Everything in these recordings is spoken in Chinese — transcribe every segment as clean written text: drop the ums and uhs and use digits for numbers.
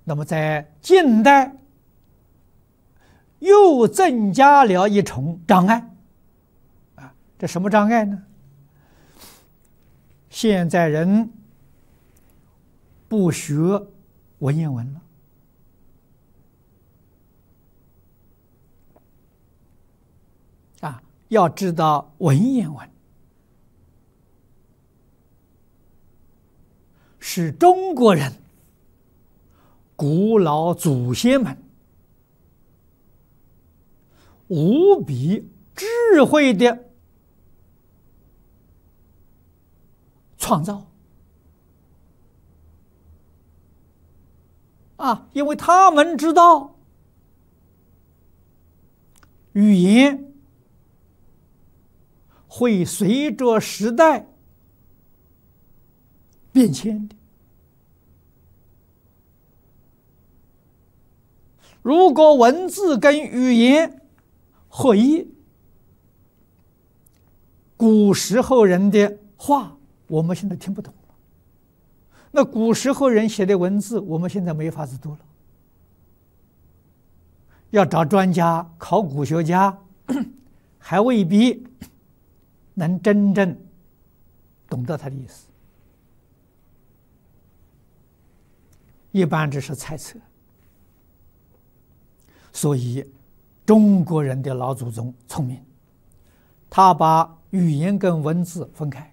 那么在近代又增加了一重障碍啊，这什么障碍呢？现在人不学文言文了啊，要知道文言文是中国人古老祖先们无比智慧的创造啊，因为他们知道语言会随着时代变迁的。如果文字跟语言合一，古时候人的话我们现在听不懂了，那古时候人写的文字我们现在没法子读了，要找专家考古学家还未必能真正懂得他的意思，一般只是猜测。所以中国人的老祖宗聪明，他把语言跟文字分开，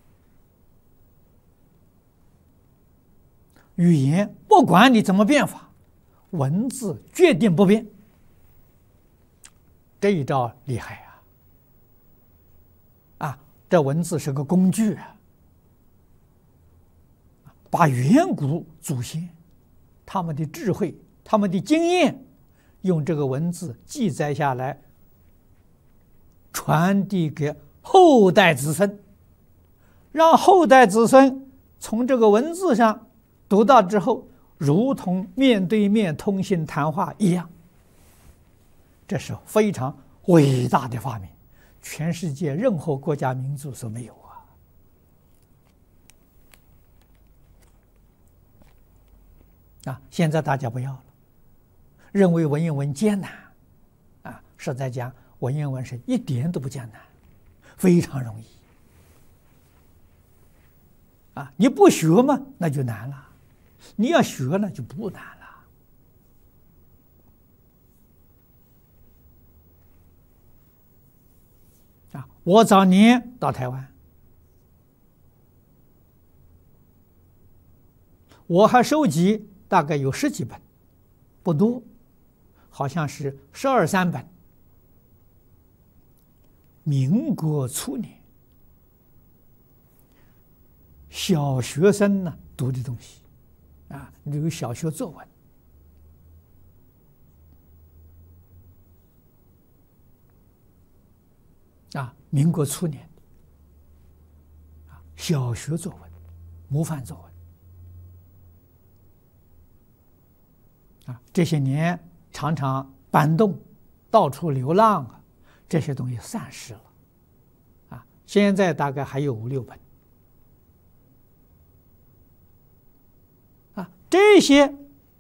语言不管你怎么变法，文字决定不变。这一招厉害啊！这文字是个工具啊，把远古祖先他们的智慧、他们的经验，用这个文字记载下来，传递给后代子孙，让后代子孙从这个文字上读到之后，如同面对面通信谈话一样。这是非常伟大的发明，全世界任何国家民族所没有啊！现在大家不要了，认为文言文艰难啊！实在讲，文言文是一点都不艰难，非常容易啊！你不学嘛，那就难了；你要学了，就不难了。啊！我早年到台湾，我还收集大概有10几本，不多，好像是12、13本。民国初年，小学生呢读的东西，啊，有小学作文。啊，民国初年的小学作文、模范作文，这些年常常搬动，到处流浪啊，这些东西散失了，现在大概还有5、6本，这些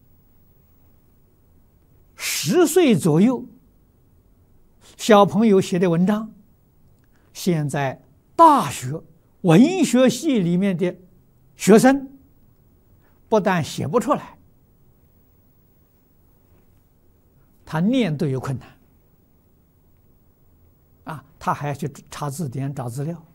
10岁左右小朋友写的文章。现在大学文学系里面的学生不但写不出来，他念都有困难他还要去查字典找资料，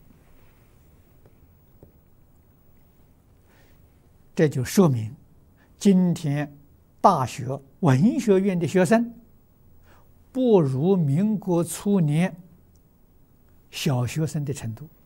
这就说明今天大学文学院的学生不如民国初年小学生的程度。